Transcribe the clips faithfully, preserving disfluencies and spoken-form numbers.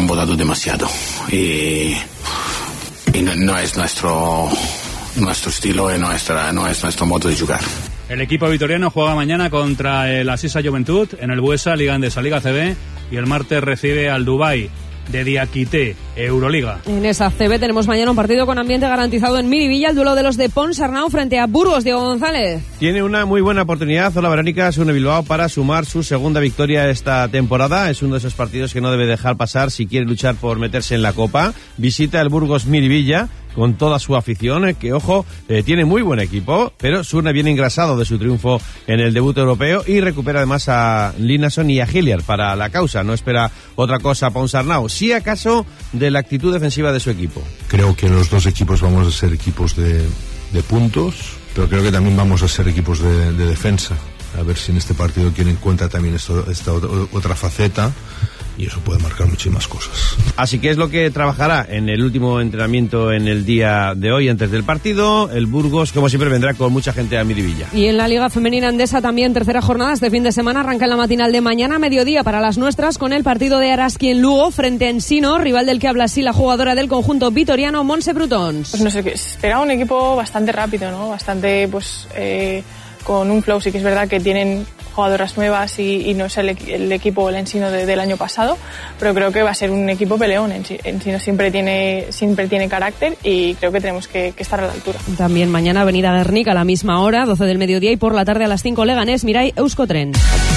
han votado demasiado y, y no, no es nuestro, nuestro estilo y nuestra, no es nuestro modo de jugar. El equipo vitoriano juega mañana contra el Asisa Juventud en el Buesa, Liga Endesa, Liga C B, y el martes recibe al Dubái de Diakité, Euroliga. En esa C B tenemos mañana un partido con ambiente garantizado en Miribilla, el duelo de los de Ponsarnau frente a Burgos. Diego González. Tiene una muy buena oportunidad Zola Verónica Asune Bilbao para sumar su segunda victoria esta temporada. Es uno de esos partidos que no debe dejar pasar si quiere luchar por meterse en la Copa. Visita el Burgos Miribilla con toda su afición, que, ojo, eh, tiene muy buen equipo, pero Surne viene engrasado de su triunfo en el debut europeo y recupera además a Linason y a Hilliard para la causa. No espera otra cosa Ponsarnau, si acaso de la actitud defensiva de su equipo. Creo que los dos equipos vamos a ser equipos de, de puntos, pero creo que también vamos a ser equipos de, de defensa. A ver si en este partido tienen en cuenta también esto, esta otra, otra faceta, y eso puede marcar muchísimas cosas. Así que es lo que trabajará en el último entrenamiento en el día de hoy antes del partido. El Burgos, como siempre, vendrá con mucha gente a Miribilla. Y en la Liga Femenina Endesa también tercera jornada este fin de semana. Arranca en la matinal de mañana a mediodía para las nuestras con el partido de Araski en Lugo frente a Ensino, rival del que habla así la jugadora del conjunto vitoriano, Montse Brutons. Pues no sé, espera un equipo bastante rápido, ¿no? Bastante, pues, eh, con un flow. Sí que es verdad que tienen jugadoras nuevas y, y no es el, el equipo, el Ensino de, del año pasado, pero creo que va a ser un equipo peleón. Ensino siempre tiene, siempre tiene carácter y creo que tenemos que, que estar a la altura. También mañana Avenida Guernica a la misma hora, doce del mediodía, y por la tarde a las cinco Leganés, Mirai, Euskotren.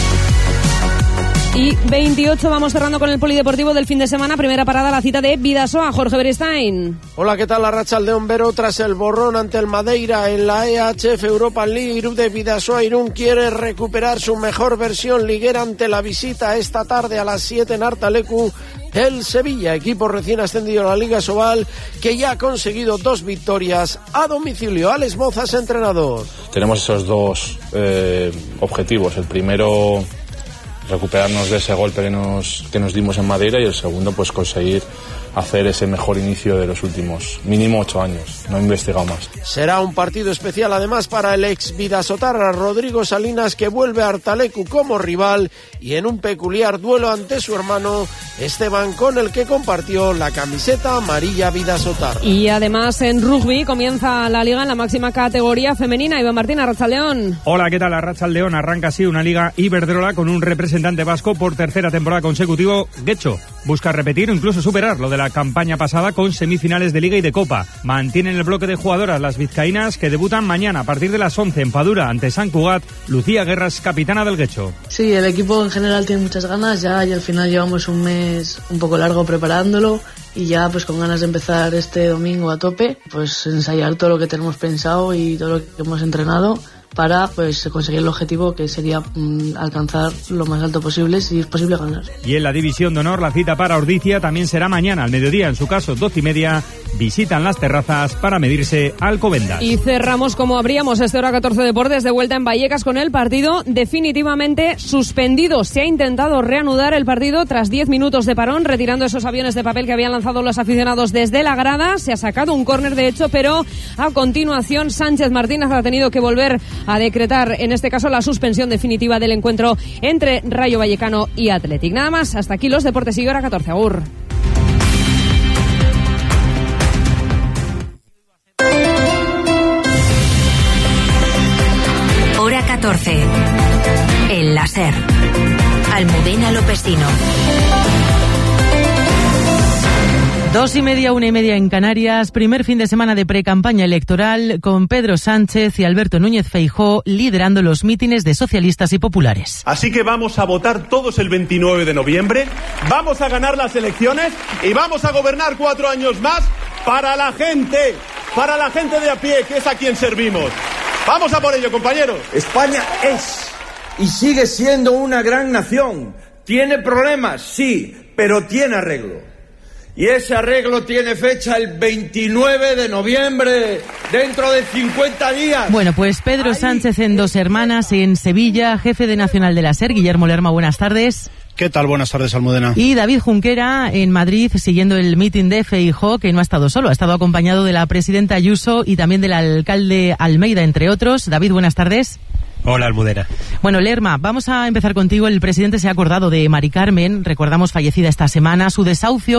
Y veintiocho, vamos cerrando con el polideportivo del fin de semana. Primera parada, la cita de Bidasoa. Jorge Beristain. Hola, ¿qué tal? Arratsaldeon Vero. Tras el borrón ante el Madeira en la E H F Europa League, Irún de Bidasoa Irún quiere recuperar su mejor versión liguera ante la visita esta tarde a las siete en Artalecu el Sevilla, equipo recién ascendido a la Liga Sobal, que ya ha conseguido dos victorias a domicilio. Alex Mozas, entrenador. Tenemos esos dos eh, objetivos. El primero, recuperarnos de ese golpe que nos, que nos dimos en Madeira, y el segundo, pues conseguir hacer ese mejor inicio de los últimos mínimo ocho años. No he investigado más. Será un partido especial además para el ex Bidasotarra Rodrigo Salinas, que vuelve a Artalecu como rival y en un peculiar duelo ante su hermano Esteban, con el que compartió la camiseta amarilla Bidasotarra. Y además en rugby comienza la liga en la máxima categoría femenina. Iván Martín, Arratsaldeon. Hola, ¿qué tal? Arratsaldeon. Arranca así una liga Iberdrola con un representante vasco por tercera temporada consecutivo. Guecho busca repetir o incluso superar lo de la campaña pasada con semifinales de Liga y de Copa. Mantienen el bloque de jugadoras las vizcaínas, que debutan mañana a partir de las once en Padura ante Sant Cugat. Lucía Guerras, capitana del Guecho. Sí, el equipo en general tiene muchas ganas ya, y al final llevamos un mes un poco largo preparándolo y ya pues con ganas de empezar este domingo a tope, pues ensayar todo lo que tenemos pensado y todo lo que hemos entrenado para pues conseguir el objetivo, que sería mm, alcanzar lo más alto posible, si es posible ganar. Y en la división de honor, la cita para Ordicia también será mañana al mediodía, en su caso doce y media, visitan las terrazas para medirse a Alcobendas. Y cerramos como abríamos este Hora catorce Deportes de vuelta en Vallecas con el partido definitivamente suspendido. Se ha intentado reanudar el partido tras diez minutos de parón, retirando esos aviones de papel que habían lanzado los aficionados desde la grada. Se ha sacado un córner de hecho, pero a continuación Sánchez Martínez ha tenido que volver a decretar, en este caso, la suspensión definitiva del encuentro entre Rayo Vallecano y Athletic. Nada más, hasta aquí los deportes y Hora catorce. Agur. Hora catorce. El láser. Almudena Lopesino. Dos y media, una y media en Canarias, primer fin de semana de pre-campaña electoral con Pedro Sánchez y Alberto Núñez Feijóo liderando los mítines de socialistas y populares. Así que vamos a votar todos el veintinueve de noviembre, vamos a ganar las elecciones y vamos a gobernar cuatro años más para la gente, para la gente de a pie, que es a quien servimos. Vamos a por ello, compañeros. España es y sigue siendo una gran nación. Tiene problemas, sí, pero tiene arreglo. Y ese arreglo tiene fecha el veintinueve de noviembre, dentro de cincuenta días. Bueno, pues Pedro Sánchez en Dos Hermanas, en Sevilla, jefe de Nacional de la SER, Guillermo Lerma, buenas tardes. ¿Qué tal? Buenas tardes, Almudena. Y David Junquera en Madrid, siguiendo el mitin de Feijóo, que no ha estado solo, ha estado acompañado de la presidenta Ayuso y también del alcalde Almeida, entre otros. David, buenas tardes. Hola, Almudena. Bueno, Lerma, vamos a empezar contigo. El presidente se ha acordado de Mari Carmen, recordamos fallecida esta semana, su desahucio